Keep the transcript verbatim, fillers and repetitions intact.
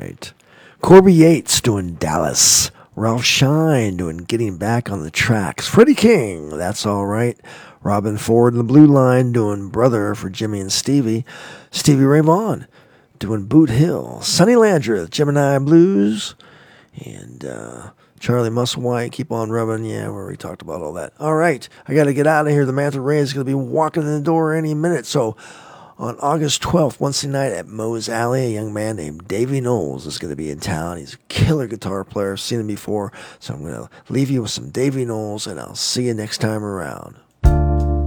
right. Corby Yates doing Dallas. Ralph Shine doing Getting Back on the Tracks. Freddie King, That's All Right. Robin Ford and the Blue Line doing Brother for Jimmy and Stevie. Stevie Ray Vaughan doing Boot Hill. Sonny Landreth, Gemini Blues. And uh, Charlie Musselwhite, Keep On Rubbing. Yeah, we already talked about all that. All right, I got to get out of here. The Manta Ray is going to be walking in the door any minute. So on August twelfth, Wednesday night at Moe's Alley, a young man named Davey Knowles is going to be in town. He's a killer guitar player. I've seen him before. So I'm going to leave you with some Davey Knowles, and I'll see you next time around.